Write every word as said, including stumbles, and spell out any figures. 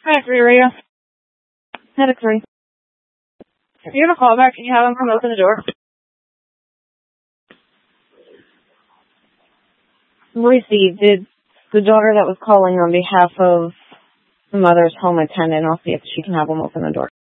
Medic three, radio. Medic three. If you have a callback, can you have them come open the door? Received. It's the daughter that was calling on behalf of the mother's home attendant. I'll see if she can have them open the door.